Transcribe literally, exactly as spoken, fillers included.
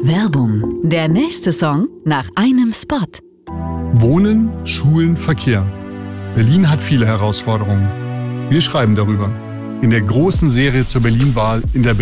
Werbung. Der nächste Song nach einem Spot. Wohnen, Schulen, Verkehr. Berlin hat viele Herausforderungen. Wir schreiben darüber. In der großen Serie zur Berlin-Wahl in der